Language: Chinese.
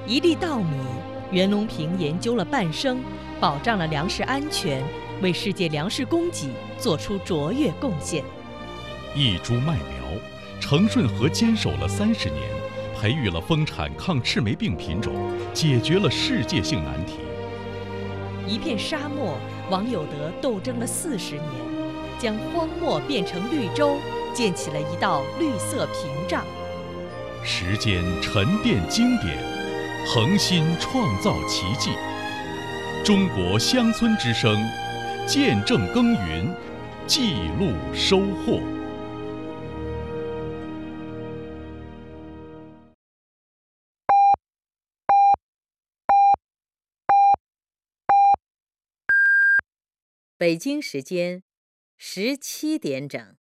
一粒稻米，袁隆平研究了半生，保障了粮食安全，为世界粮食供给做出卓越贡献。 一株麦苗，程顺和坚守了30年，培育了丰产抗赤霉病品种，解决了世界性难题。 一片沙漠，王有德斗争了40年，将荒漠变成绿洲，建起了一道绿色屏障。 时间沉淀经典，恒心创造奇迹。中国乡村之声，见证耕耘，记录收获。 北京时间17点整。